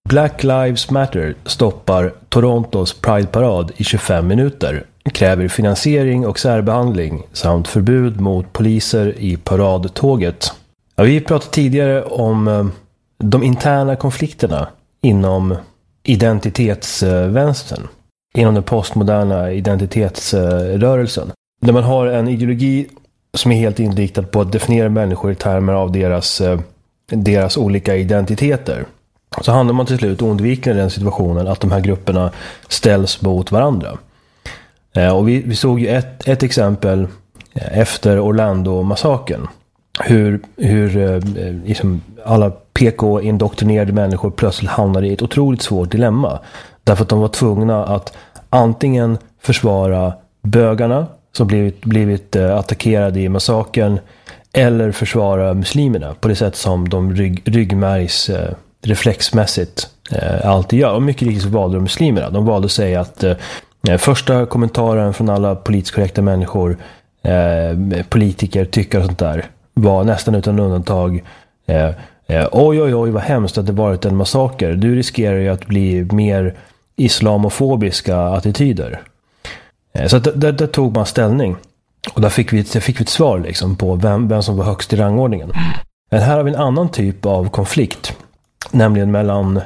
Black Lives Matter stoppar Torontos Pride-parad i 25 minuter. Kräver finansiering och särbehandling samt förbud mot poliser i paradtåget. Ja, vi pratade tidigare om de interna konflikterna inom identitetsvänstern. Inom den postmoderna identitetsrörelsen. Där man har en ideologi som är helt inriktad på att definiera människor i termer av deras olika identiteter. Så handlar man till slut undvikande den situationen att de här grupperna ställs mot varandra. Och vi såg ju ett exempel efter Orlando-massakern. Hur liksom alla PK-indoktrinerade människor plötsligt hamnade i ett otroligt svårt dilemma. Därför att de var tvungna att antingen försvara bögarna som blivit attackerade i massakern eller försvara muslimerna på det sätt som de ryggmärgs reflexmässigt alltid gör. Och mycket riktigt så valde de muslimerna. De valde att säga att första kommentaren från alla politiskt korrekta människor, politiker, tyckare och sånt där var nästan utan undantag oj vad hemskt att det varit en massaker. Du riskerar ju att bli mer islamofobiska attityder. Så där tog man ställning. Och där fick vi ett svar liksom på vem som var högst i rangordningen. Men här har vi en annan typ av konflikt. Nämligen mellan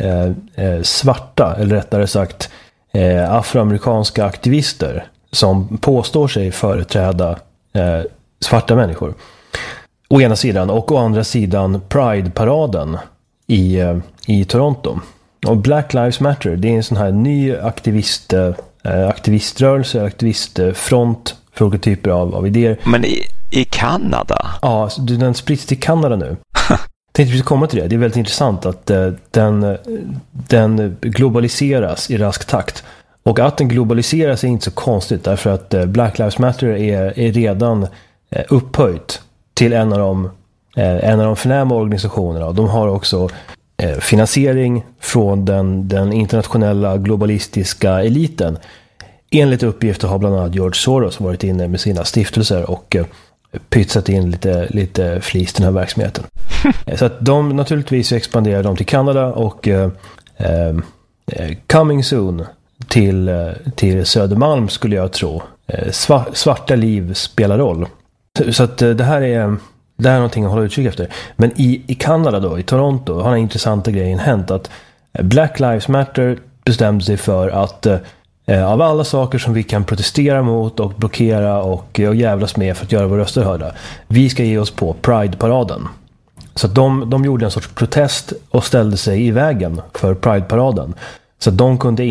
svarta, eller rättare sagt afroamerikanska aktivister som påstår sig företräda svarta människor. Å ena sidan, och å andra sidan Pride-paraden i Toronto. Och Black Lives Matter, det är en sån här ny aktiviströrelse, aktivistfront för olika typer av idéer. Men i Kanada? Ja, den sprids till Kanada nu. Tänkte vi komma till det. Det är väldigt intressant att den globaliseras i rask takt. Och att den globaliseras är inte så konstigt, därför att Black Lives Matter är redan upphöjt till en av de förnäma organisationerna. De har också finansiering från den internationella globalistiska eliten. Enligt uppgifter har bland annat George Soros varit inne med sina stiftelser och pytsat in lite flis i den här verksamheten. Så att de naturligtvis expanderar de till Kanada och coming soon till Södermalm skulle jag tro. Svarta liv spelar roll. Så att det här är någonting att hålla utkik efter. Men i Kanada då, i Toronto, har den intressanta grejen hänt att Black Lives Matter bestämde sig för att av alla saker som vi kan protestera mot och blockera och jävlas med för att göra våra röster hörda, vi ska ge oss på Pride-paraden. Så att de gjorde en sorts protest och ställde sig i vägen för Pride-paraden. Så att de kunde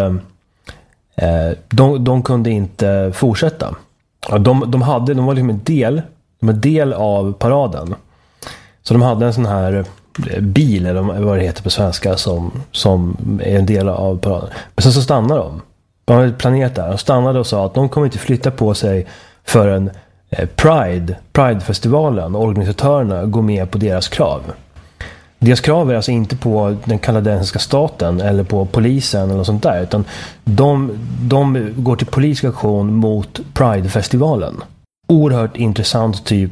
inte fortsätta. De var liksom en del av paraden. Så de hade en sån här bil, eller vad det heter på svenska, som är en del av paraden. Men sen så stannade de. De hade planerat där. De stannade och sa att de kommer inte flytta på sig förrän Pride-festivalen och organisatörerna går med på deras krav. Deras krav är alltså inte på den kanadensiska staten eller på polisen eller något sånt där, utan de går till politisk aktion mot Pride-festivalen. Oerhört intressant typ